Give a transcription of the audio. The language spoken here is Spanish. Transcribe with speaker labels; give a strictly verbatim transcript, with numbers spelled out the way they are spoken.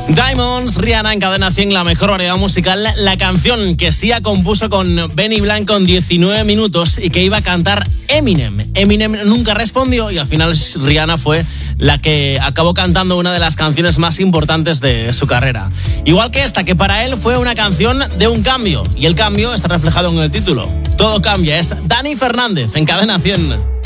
Speaker 1: Diamonds, Rihanna en Cadena cien, la mejor variedad musical. La canción que Sia compuso con Benny Blanco en diecinueve minutos y que iba a cantar Eminem. Eminem nunca respondió y al final Rihanna fue la que acabó cantando una de las canciones más importantes de su carrera. Igual que esta, que para él fue una canción de un cambio. Y el cambio está reflejado en el título. Todo cambia. Es Dani Fernández en Cadena cien.